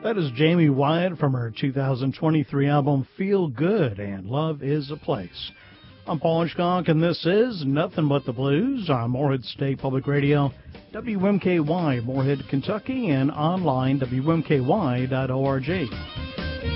That is Jamie Wyatt from her 2023 album Feel Good and Love Is a Place. I'm Paul Hitchcock, and this is Nothing But the Blues on Morehead State Public Radio, WMKY, Morehead, Kentucky, and online, WMKY.org.